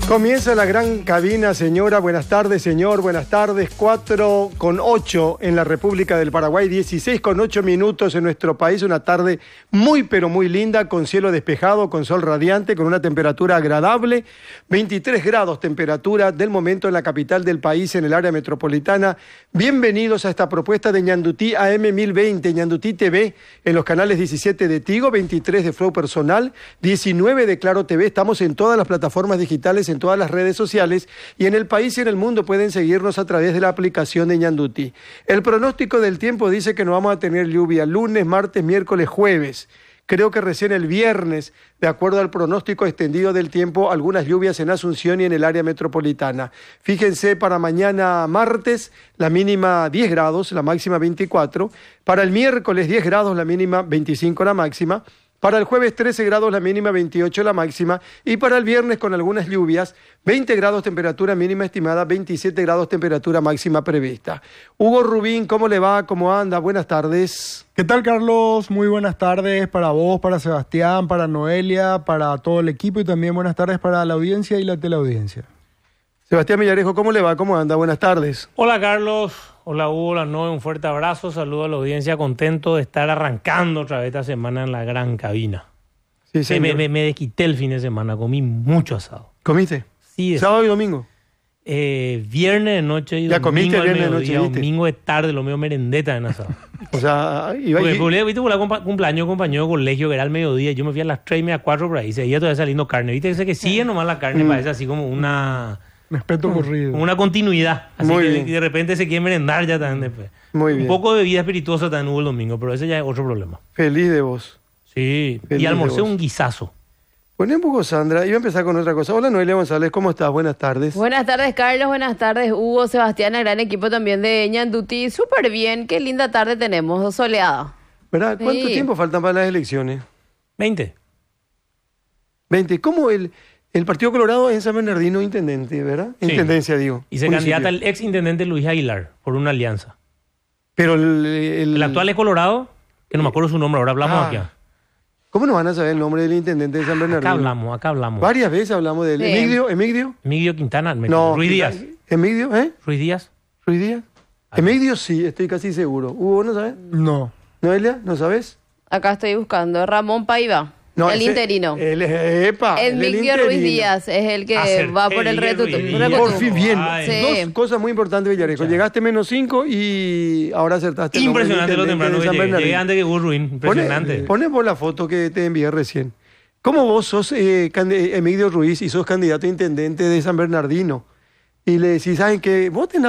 Comienza la gran cabina, señora. Buenas tardes, señor. Buenas tardes. 4:08 en la República del Paraguay, 16:08 en nuestro país. Una tarde muy, pero muy linda, con cielo despejado, con sol radiante, con una temperatura agradable. 23 grados temperatura del momento en la capital del país, en el área metropolitana. Bienvenidos a esta propuesta de Ñandutí AM 1020, Ñandutí TV, en los canales 17 de Tigo, 23 de Flow Personal, 19 de Claro TV. Estamos en todas las plataformas digitales, en todas las redes sociales, y en el país y en el mundo pueden seguirnos a través de la aplicación de Ñandutí. El pronóstico del tiempo dice que no vamos a tener lluvia lunes, martes, miércoles, jueves. Creo que recién el viernes, de acuerdo al pronóstico extendido del tiempo, algunas lluvias en Asunción y en el área metropolitana. Fíjense, para mañana martes, la mínima 10 grados, la máxima 24. Para el miércoles 10 grados, la mínima 25, la máxima. Para el jueves 13 grados, la mínima 28, la máxima. Y para el viernes, con algunas lluvias, 20 grados temperatura mínima estimada, 27 grados temperatura máxima prevista. Hugo Rubín, ¿cómo le va? ¿Cómo anda? Buenas tardes. ¿Qué tal, Carlos? Muy buenas tardes para vos, para Sebastián, para Noelia, para todo el equipo, y también buenas tardes para la audiencia y la teleaudiencia. Sebastián Villarejo, ¿cómo le va? ¿Cómo anda? Buenas tardes. Hola, Carlos. Hola, Hugo. Hola, Noé. Un fuerte abrazo. Saludo a la audiencia. Contento de estar arrancando otra vez esta semana en la gran cabina. Sí, señor. Me desquité el fin de semana. Comí mucho asado. ¿Comiste? Sí. ¿Sábado y domingo? Viernes de noche y ya domingo comiste al viernes de mediodía. noche, ¿viste? Domingo de tarde, lo mío merendeta en asado. O sea, iba Porque, y... viste, por la cumpleaños, compañero de colegio, que era al mediodía. Yo me fui a las 3:30, 4 por ahí. Seguía todavía saliendo carne. Viste que sigue nomás la carne. Parece así como una... Respeto corrido. Como una continuidad. Así Muy que bien. de repente se quiere merendar ya también después. Muy bien. Un poco de bebida espirituosa también hubo el domingo, pero ese ya es otro problema. Feliz de vos. Sí. Feliz Y almorcé de vos. un guisazo. Poné un poco, Sandra. Iba a empezar con otra cosa. Hola, Noelia González. ¿Cómo estás? Buenas tardes. Buenas tardes, Carlos. Buenas tardes, Hugo, Sebastián, el gran equipo también de Ñandutí. Súper bien. Qué linda tarde tenemos, soleada. ¿Verdad? ¿Cuánto Sí. tiempo faltan para las elecciones? 20. 20. ¿Cómo el Partido Colorado es en San Bernardino intendente, verdad? Sí. Intendencia, digo. Y se Municipio. candidata el ex intendente Luis Aguilar por una alianza. Pero El actual es Colorado, que no me acuerdo su nombre, ahora hablamos aquí. ¿Cómo no van a saber el nombre del intendente de San Bernardino? Acá hablamos. Varias veces hablamos de él. Sí. ¿Emigdio? Emigdio Quintana. No. Ruiz Díaz. ¿Emigdio? ¿Eh? Ruiz Díaz. ¿Ruiz Díaz? Emigdio sí, estoy casi seguro. ¿Hugo no sabes? No. ¿Noelia? ¿No sabes? Acá estoy buscando. Ramón Paiva, No, el ese- interino. Él es, epa, él es el Emilio Ruiz interino. Díaz es el que Acerté, va por el dije reto. Ruiz Díaz. Por fin, bien. Ay. Sí. Dos cosas muy importantes, Villarejo. Llegaste -5 y ahora acertaste. el nombre del Impresionante lo intendente temprano de que San llegué. Bernardino. Llegué antes que Gus Ruin. Impresionante. Pone por la foto que te envié recién. ¿Cómo vos sos Emigdio Ruiz y sos candidato a intendente de San Bernardino? Y le decís, ¿saben qué? Voten